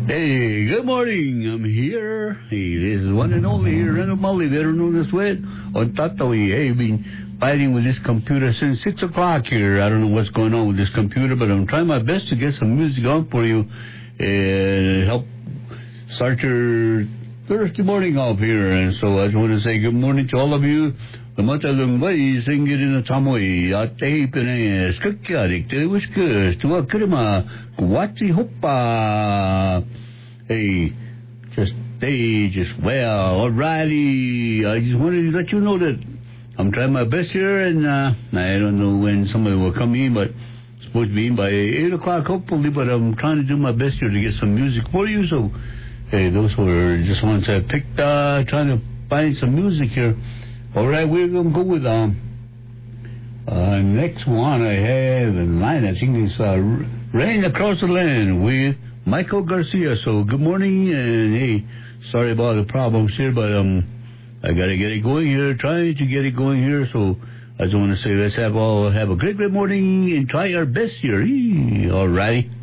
Hey, good morning. I'm here. Hey, this is one and only Randall Molly, better known as Wet, on Tatawi. Hey, I've been fighting with this computer since 6 o'clock here. I don't know what's going on with this computer, but I'm trying my best to get some music on for you and help start your Thursday morning off here. And so I just want to say good morning to all of you. The matalong way singing in the tamoy at tape and skakyarik to whiskas to a krima guati hopa. Hey, just well, alrighty. I just wanted to let you know that I'm trying my best here, and I don't know when somebody will come in, but it's supposed to be in by 8 o'clock hopefully, but I'm trying to do my best here to get some music for you. So, hey, those were just ones I picked, trying to find some music here. All right, we're going to go with next one I have in line. I think it's Rain Across the Land with Michael Garcia. So good morning, and hey, sorry about the problems here, but I got to get it going here, trying to get it going here. So I just want to say let's have a great morning and try our best here. All righty.